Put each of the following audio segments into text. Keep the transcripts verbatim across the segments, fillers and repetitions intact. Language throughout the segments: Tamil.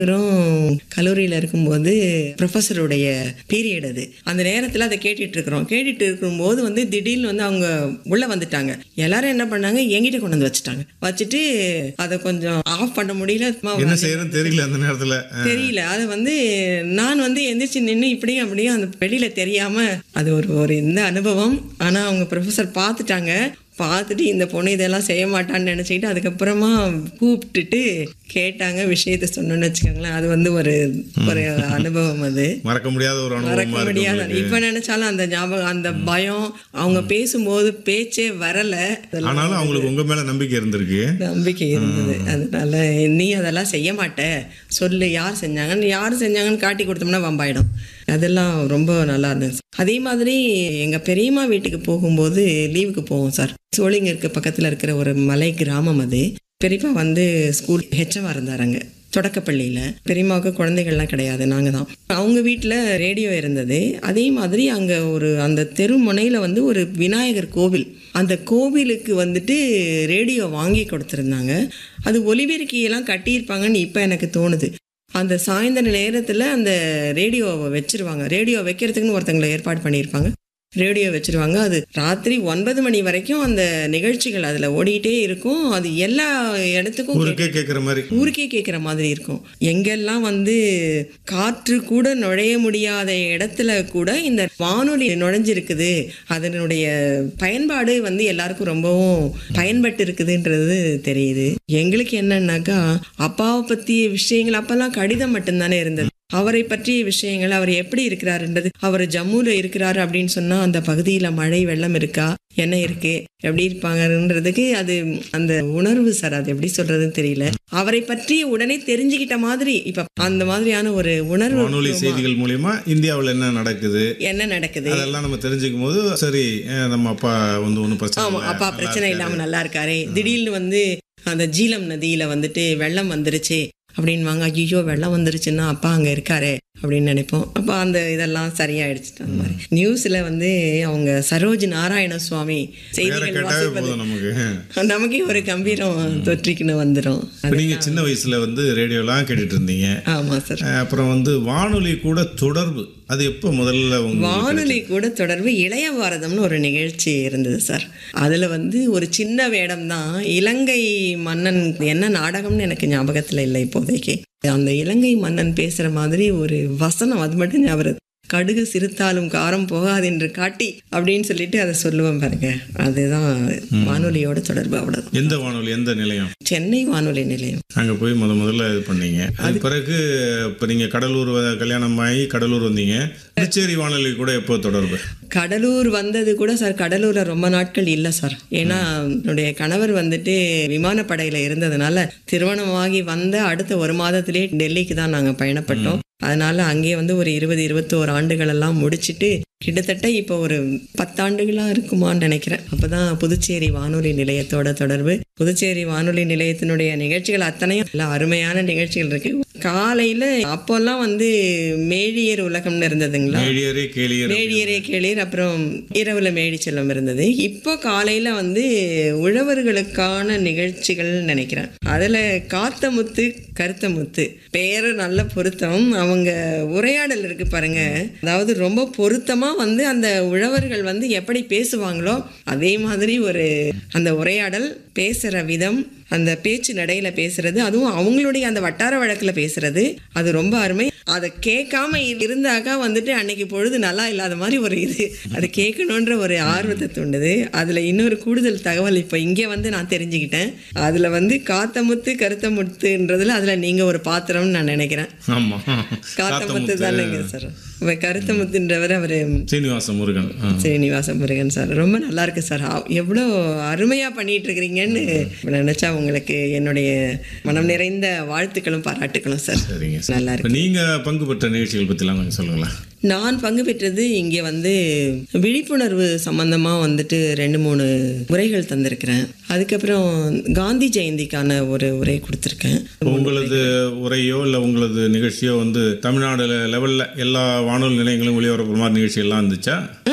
கல்லூரியில் இருக்கும்போது ப்ரொஃபஸருடைய பீரியட் அது. அந்த நேரத்தில் அதை கேட்டுட்டு இருக்கிறோம். கேட்டுட்டு இருக்கும்போது வந்து திடீர்னு வந்து அவங்க உள்ள வந்துட்டாங்க. எல்லாரும் என்ன பண்ணாங்க, எங்கிட்ட கொண்டு வந்து வச்சுட்டாங்க. வச்சுட்டு அதை கொஞ்சம் ஆஃப் பண்ண முடியல, என்ன செய்யறதுன்னு தெரியல அந்த நேரத்தில் தெரியல. அது வந்து நான் வந்து எந்திரிச்சு நின்று இப்படியும் அப்படியும் அந்த வெளியில தெரியாம அது ஒரு ஒரு இந்த அனுபவம். ஆனால் அவங்க ப்ரொஃபஸர் பார்த்துட்டாங்க. பார்த்துட்டு இந்த பொண்ணு இதெல்லாம் செய்ய மாட்டான்னு நினச்சிக்கிட்டு அதுக்கப்புறமா கூப்பிட்டுட்டு கேட்டாங்க, விஷயத்த சொன்னோன்னு வச்சுக்கோங்களேன். அது வந்து ஒரு ஒரு அனுபவம். அது மறக்க முடியாத ஒரு மறக்க முடியாத. இப்போ நினைச்சாலும் அந்த ஞாபகம், அந்த பயம், அவங்க பேசும்போது பேச்சே வரல. ஆனாலும் அவங்களுக்கு உங்க மேல நம்பிக்கை இருந்திருக்கு. நம்பிக்கை இருந்தது. அதனால நீ அதெல்லாம் செய்ய மாட்ட, சொல்லு யார் செஞ்சாங்கன்னு. யார் செஞ்சாங்கன்னு காட்டி கொடுத்தோம்னா வம்பாயிடும். அதெல்லாம் ரொம்ப நல்லா இருந்துச்சு. அதே மாதிரி எங்கள் பெரியம்மா வீட்டுக்கு போகும்போது லீவுக்கு போவோம் சார். சோழிங்கருக்கு பக்கத்தில் இருக்கிற ஒரு மலை கிராமம் அது. பெரியப்பா வந்து ஸ்கூல் ஹெச்எம்மாக இருந்தாருங்க தொடக்கப்பள்ளியில். பெரியம்மாவுக்கு குழந்தைகள்லாம் கிடையாது, நாங்கள் தான். அவங்க வீட்டில் ரேடியோ இருந்தது. அதே மாதிரி அங்கே ஒரு அந்த தெரு முனையில் வந்து ஒரு விநாயகர் கோவில். அந்த கோவிலுக்கு வந்துட்டு ரேடியோ வாங்கி கொடுத்துருந்தாங்க. அது ஒலிபெருக்கியெல்லாம் கட்டியிருப்பாங்கன்னு இப்போ எனக்கு தோணுது. அந்த சாயந்தர நேரத்தில் அந்த ரேடியோவை வச்சுருவாங்க. ரேடியோ வைக்கிறதுக்குன்னு ஒருத்தங்களை ஏற்பாடு பண்ணியிருப்பாங்க. ரேடியோ வச்சுருவாங்க. அது ராத்திரி ஒன்பது மணி வரைக்கும் அந்த நிகழ்ச்சிகள் அதில் ஓடிக்கிட்டே இருக்கும். அது எல்லா இடத்துக்கும் ஊருக்கே கேட்குற மாதிரி ஊருக்கே கேட்குற மாதிரி இருக்கும். எங்கெல்லாம் வந்து காற்று கூட நுழைய முடியாத இடத்துல கூட இந்த வானொலி நுழைஞ்சிருக்குது. அதனுடைய பயன்பாடு வந்து எல்லாருக்கும் ரொம்பவும் பயன்பட்டு இருக்குதுன்றது தெரியுது. எங்களுக்கு என்னன்னாக்கா, அப்பாவை பற்றிய விஷயங்கள் அப்போல்லாம் கடிதம் மட்டும்தானே இருந்தது. அவரை பற்றிய விஷயங்கள், அவர் எப்படி இருக்கிறாருன்றது, அவர் ஜம்முல இருக்கிறாரு அப்படின்னு சொன்னா அந்த பகுதியில மழை வெள்ளம் இருக்கா, என்ன இருக்கு, எப்படி இருப்பாங்கன்றதுக்கு அது அந்த உணர்வு சார். அது எப்படி சொல்றதுன்னு தெரியல. அவரை பற்றி உடனே தெரிஞ்சுக்கிட்ட மாதிரி இப்ப அந்த மாதிரியான ஒரு உணர்வு. வானொலி செய்திகள் மூலமா இந்தியாவில் என்ன நடக்குது என்ன நடக்குது அதெல்லாம் நம்ம தெரிஞ்சுக்கும் போது சரி, நம்ம அப்பா வந்து ஒன்றும் பிரச்சனை. ஆமா, அப்பா பிரச்சனை இல்லாம நல்லா இருக்காரு. திடீர்னு வந்து அந்த ஜீலம் நதியில வந்துட்டு வெள்ளம் வந்துருச்சு அப்படின்வாங்க. ஐயோ வெள்ளம் வந்துருச்சுன்னா அப்பா அங்கே இருக்காரு அப்படின்னு நினைப்போம். அப்போ அந்த இதெல்லாம் சரியாயிடுச்சு. அந்த மாதிரி நியூஸில் வந்து அவங்க சரோஜ் நாராயண சுவாமி செய்திகள் வாசிப்பது நமக்கே ஒரு கம்பீரம் தொற்றிக்குன்னு வந்துடும். நீங்கள் சின்ன வயசுல வந்து ரேடியோலாம் கேட்டுட்டு இருந்தீங்க. ஆமாம் சார். அப்புறம் வந்து வானொலி கூட தொடர்பு, அது எப்போ முதல்ல? வானொலி கூட தொடர்பு இளைய பாரதம்னு ஒரு நிகழ்ச்சி இருந்தது சார். அதில் வந்து ஒரு சின்ன வேடம் தான். இலங்கை மன்னன் என்ன நாடகம்னு எனக்கு ஞாபகத்தில் இல்லை இப்போதைக்கு. அந்த இலங்கை மன்னன் பேசுகிற மாதிரி ஒரு வசனம் அது மட்டும் ஞாபகம். கடுகு சிறுத்தாலும் காரம் போகாது என்று காட்டி அப்படின்னு சொல்லிட்டு அதை சொல்லுவேன் பாருங்க. அதுதான் வானொலியோட தொடர்பு. அவ்வளோதான். எந்த வானொலி, எந்த நிலையம்? சென்னை வானொலி நிலையம். அங்கே போய் முத முதல்ல இது பண்ணீங்க. அது பிறகு இப்போ நீங்கள் கடலூர் கல்யாணம் ஆகி கடலூர் வந்தீங்க. புதுச்சேரி வானொலி கூட எப்போ தொடர்பு? கடலூர் வந்தது கூட சார் கடலூரில் ரொம்ப நாட்கள் இல்லை சார். ஏன்னா என்னுடைய கணவர் வந்துட்டு விமானப்படையில் இருந்ததுனால திருமணமாகி வந்த அடுத்த ஒரு மாதத்திலே டெல்லிக்கு தான் நாங்கள் பயணப்பட்டோம். அதனால அங்கே வந்து ஒரு இருபது இருபத்தோரு ஆண்டுகள் எல்லாம் முடிச்சுட்டு கிட்டத்தட்ட இப்போ ஒரு பத்தாண்டுகளாக இருக்குமான்னு நினைக்கிறேன். அப்போதான் புதுச்சேரி வானொலி நிலையத்தோட தொடர்பு. புதுச்சேரி வானொலி நிலையத்தினுடைய நிகழ்ச்சிகள் அத்தனையும் எல்லாம் அருமையான நிகழ்ச்சிகள் இருக்கு. காலையில் அப்போல்லாம் வந்து மேழியர் உலகம்னு இருந்ததுங்களா, மேழியரே கேளியர் மேழியரே கேளியர் அப்புறம் இரவுல மேடி செல்வம் இருந்தது. இப்போ காலையில் வந்து உழவர்களுக்கான நிகழ்ச்சிகள் நினைக்கிறேன். அதில் காத்த முத்து கருத்த முத்து பேரு நல்ல பொருத்தம். அவங்க உரையாடல் இருக்கு பாருங்க. அதாவது ரொம்ப பொருத்தமா வந்து அந்த உழவர்கள் வந்து எப்படி பேசுவாங்களோ அதே மாதிரி ஒரு அந்த உரையாடல், பேசுற விதம், அந்த பேச்சு நடையில பேசுறது, அதுவும் அவங்களுடைய அந்த வட்டார வழக்கில் பேசுறது, அது ரொம்ப அருமை. அதை கேட்காம இருந்தாக்கா வந்துட்டு அன்னைக்கு பொழுது நல்லா இல்லாத மாதிரி ஒரு இது. அது கேட்கணுன்ற ஒரு ஆர்வத்தை தூண்டுது. அதில் இன்னொரு கூடுதல் தகவல் இப்போ இங்கே வந்து நான் தெரிஞ்சுக்கிட்டேன். அதில் வந்து காத்த முத்து கருத்த முத்துன்றதுல அதில் நீங்கள் ஒரு பாத்திரம்னு நான் நினைக்கிறேன். ஆமாம், காத்த முத்து தானேங்க சார். கருத்த முத்துன்றவர் அவர் சீனிவாச முருகன். சீனிவாச முருகன் சார். ரொம்ப நல்லா இருக்கு சார். எவ்வளோ அருமையாக பண்ணிட்டு இருக்கிறீங்கன்னு நினைச்சா உங்களுக்கு என்னுடைய மனம் நிறைந்த வாழ்த்துக்களும் பாராட்டுகளும் சார். நல்லா இருக்கு. நீங்க பங்கு பெற்ற நிகழ்ச்சிகள் பற்றிலாம் கொஞ்சம் சொல்லுங்களேன். நான் பங்கு பெற்றது இங்கே வந்து விழிப்புணர்வு சம்பந்தமாக வந்துட்டு ரெண்டு மூணு உரைகள் தந்திருக்கிறேன். அதுக்கப்புறம் காந்தி ஜெயந்திக்கான ஒரு உரை கொடுத்துருக்கேன். உங்களது உரையோ இல்லை உங்களது நிகழ்ச்சியோ வந்து தமிழ்நாடு லெவலில் எல்லா வானொலி நிலையங்களும் ஒளிபரப்புற மாதிரி நிகழ்ச்சியெல்லாம் இருந்துச்சா? ஆ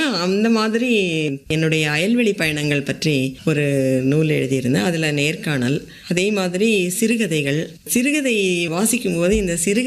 அந்த மாதிரி என்னுடைய அயல்வெளி பயணங்கள் பற்றி ஒரு நூல் எழுதியிருந்தேன். அதில் நேர்காணல், அதே மாதிரி சிறுகதைகள். சிறுகதை வாசிக்கும் போது இந்த சிறுகதை